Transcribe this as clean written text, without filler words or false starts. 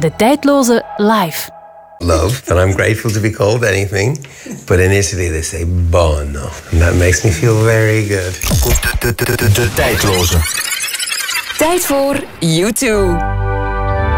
De Tijdloze live. Love, and I'm grateful to be called anything. But in Italy they say buono, and that makes me feel very good. De Tijdloze. Tijd voor U2.